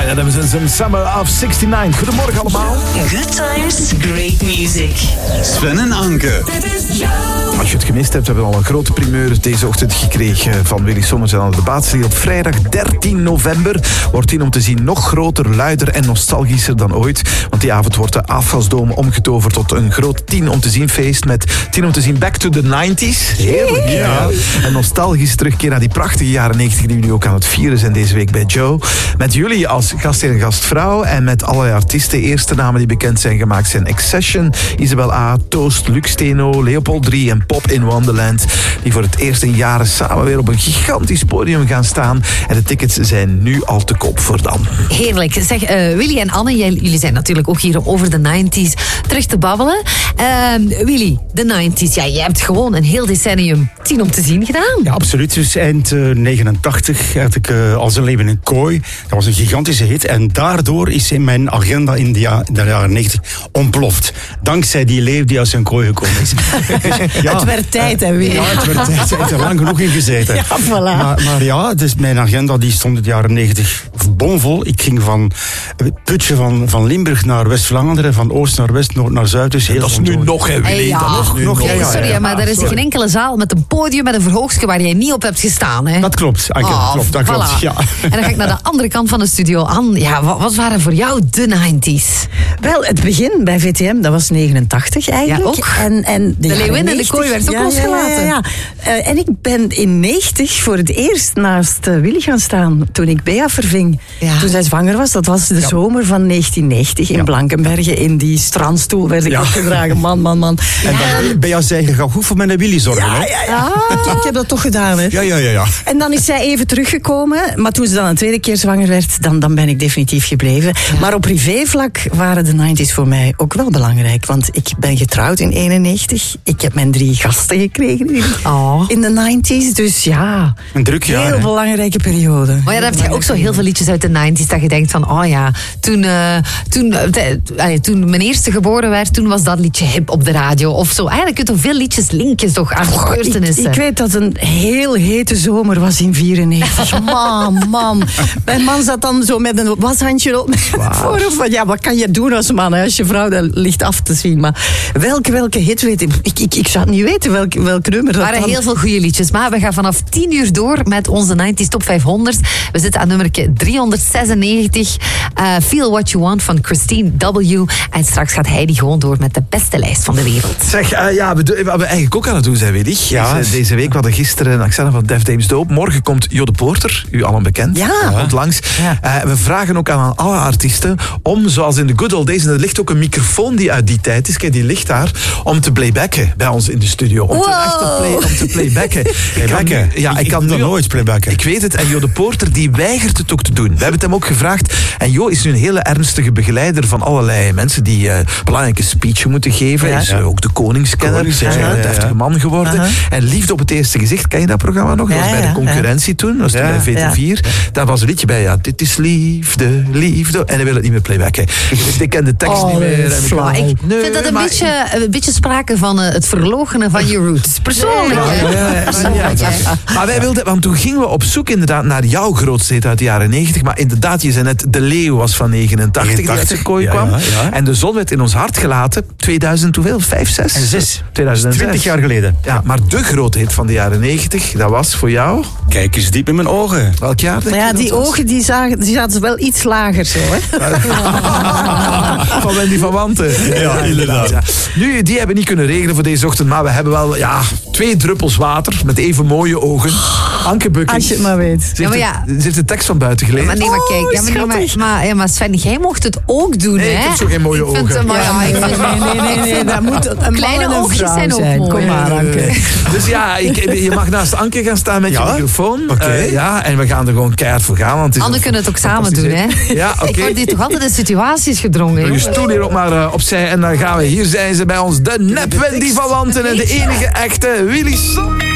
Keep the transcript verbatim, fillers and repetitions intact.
Ja, dat is een Summer of zesennegentig. Goedemorgen allemaal. Good times, great music. Sven en Anke. Als je het gemist hebt, hebben we al een grote primeur deze ochtend gekregen van Willy Sommers en de Baatserie. Op vrijdag dertien november wordt die om te zien nog groter, luider en nostalgischer dan ooit. Want die avond wordt de Afgasdome omgetoverd tot een groot tien om te zien feest met tien om te zien Back to the nineties. Heerlijk, ja. Een nostalgisch terugkeer naar die prachtige jaren negentig die jullie ook aan het vieren zijn deze week bij Joe. Met jullie als gastheer en gastvrouw en met allerlei artiesten. Eerste namen die bekend zijn gemaakt zijn Accession, Isabel A, Toast, Luc Steno, Leopold drie en Pop in Wonderland. Die voor het eerst in jaren samen weer op een gigantisch podium gaan staan. En de tickets zijn nu al te koop voor dan. Heerlijk. Zeg, uh, Willy en Anne, jij, jullie zijn natuurlijk ook hier om over de nineties terug te babbelen. Uh, Willy, de nineties, ja, jij hebt gewoon een heel decennium tien om te zien gedaan. Ja, absoluut. Dus eind uh, negenentachtig had ik uh, Als een leven in kooi. Dat was een gigantische hit. En daardoor is in mijn agenda in de, ja, de jaren negentig ontploft. Dankzij die leeuw die uit zijn kooi gekomen is. Ja, het werd tijd, hè, Willy. Ja, het werd tijd. Ik heb er lang genoeg in gezeten. Ja, voilà. Maar, maar ja, dus mijn agenda die stond in de jaren negentig bomvol. Ik ging van het putje van, van Limburg naar West-Vlaanderen, van oost naar west, noord naar zuid. Dus heel dat is nu nog, hè, Willy. Hey, ja. Dat is nu nog. Ja, ja, sorry, ja, maar er is sorry. geen enkele zaal met een podium met een verhoogstje waar jij niet op hebt gestaan, hè? Dat klopt, Anke, Oh, dat klopt, dat voilà. klopt. Ja. En dan ga ik naar de andere kant van de studio. Anne, ja, wat, wat waren voor jou de nineties? Wel, het begin bij V T M, dat was negenentachtig eigenlijk. Ja, ook. En, en de, De leeuwin in de negentig, kooi werd ook ja, losgelaten. Ja, ja, ja. Uh, en ik ben in negentig voor het eerst naast uh, Willy gaan staan toen ik Bea verving. Ja. Toen zij zwanger was, dat was de Ja. zomer van negentien negentig in Ja. Blankenberge. In die strandstoel werd ik Ja. opgedragen. Man, man, man. En dan ben je zei, je gaat goed voor mijn Willy zorgen, hè? Ja, ja. Ik, ik heb dat toch gedaan, hè. Ja, ja, ja, ja. En dan is zij even teruggekomen. Maar toen ze dan een tweede keer zwanger werd, dan, dan ben ik definitief gebleven. Ja. Maar op privévlak waren de nineties voor mij ook wel belangrijk. Want ik ben getrouwd in eenennegentig. Ik heb mijn drie gasten gekregen in, Oh. in de nineties. Dus ja, Een druk jaar, heel hè? belangrijke periode. Maar ja, dan heb je ook zo heel veel liedjes uit de nineties dat je denkt van, oh ja, toen, uh, toen, uh, te- uh, toen mijn eerste geboren werd, toen was dat liedje hip op de radio of zo. Eigenlijk kun je veel liedjes linken toch aan Goh, ik, gebeurtenissen. ik weet dat het een heel hete zomer was in vierennegentig. Man, man. Mijn man zat dan zo met een washandje op mijn voorhoofd. Van, ja, wat kan je doen als man, hè, als je vrouw dat ligt af te zien. Maar welke, welke hit weet ik? Ik, ik, ik zou het niet weten welk, welk nummer dat Er waren dan... heel veel goede liedjes, maar we gaan vanaf tien uur door met onze nineties Top vijfhonderd. We zitten aan nummer driehonderdzesennegentig. Uh, Feel What You Want van Christine W. En straks gaat Heidi gewoon door met de beste lijst van de wereld. Zeg, uh, ja, we, we hebben eigenlijk ook aan het doen zijn, Willy. Ja. Deze, deze week, we hadden gisteren een accent van Def Dames Dope. Morgen komt Jo de Poorter, u allen bekend. Ja. Komt langs. Ja. Uh, we vragen ook aan alle artiesten om, zoals in de good old days, en er ligt ook een microfoon die uit die tijd is, kijk, die ligt daar, om te playbacken bij ons in de studio. Om te, Wow. echt te, play, om te playbacken. Ik kan Playbacken? nu- Ja, ik, Ik- kan ik doe nu dat nooit, playbacken. Ik weet het. En Jo de Poorter, die weigert het ook te doen. We hebben het hem ook gevraagd. En Jo is nu een hele ernstige begeleider van allerlei mensen die uh, belangrijke speechen moeten geven. Ja. Is uh, ook de koningskenner. Konings, Is ja, een ja, ja. deftige man geworden. Aha. En Liefde op het eerste gezicht, ken je dat programma nog? Dat Ja, was bij ja, de concurrentie toen. Dat was toen Ja, bij V T vier. Daar was een liedje bij. Ja, dit is liefde, liefde. En hij wil het niet meer playbacken. Dus ik ken de tekst Oh, niet meer. En ik flauw. Maar ik Nee, vind dat een maar- beetje, een beetje sprake van uh, het verloochenen van je roots. Persoonlijk, Ja, hè? ja, ja, ja, Persoonlijk, ja. hè? Maar wij wilden, want toen gingen we op zoek inderdaad naar jouw grootste hit uit de jaren negentig. Maar inderdaad, je zei net, De Leeuw was van negenentachtig die uit zijn kooi ja, kwam. ja, ja. En De Zon werd in ons hart gelaten. tweeduizend, hoeveel? Vijf, zes? En zes. tweeduizend zes. Twintig jaar geleden. Ja, maar de grote hit van de jaren negentig, dat was voor jou? Kijk eens diep in mijn ogen. Welk jaar? denk Maar ja, je die dat was? ogen die zagen, die zaten wel iets lager zo, hè. Van Wendy van Wanten. Ja, inderdaad. Ja. Nu, die hebben niet kunnen regelen voor deze ochtend, maar we hebben wel ja, twee druppels water met even mooie ogen. Anke Bukkens. Als je het maar weet. Ze heeft, Ja, maar ja. de, ze heeft de tekst van buiten gelezen. Maar nee, maar kijk, Oh, ja, maar, nee, maar, schattig. maar, ja, maar Sven, jij mocht het ook doen, Nee, hè? ik heb zo geen mooie Ik vind, ogen. eh, maar ja, ik vind, Nee, nee, nee, nee, dat moet een Kleine man en een oogjes vrouw zijn ook zijn. mooi. Kom maar, Anke. Dus ja, ik, je mag naast Anke gaan staan met je Ja? microfoon. Oké. Uh, ja, en we gaan er gewoon keihard voor gaan. Want het is Anderen een kunnen het ook samen doen, hè? fantastische- Ja, oké. Ik word hier toch altijd in situaties gedrongen, Je joh. stoel hier ook maar uh, opzij en dan gaan we. Hier zijn ze bij ons, de nep Wendy van Wanten en de enige echte Willy Sommers.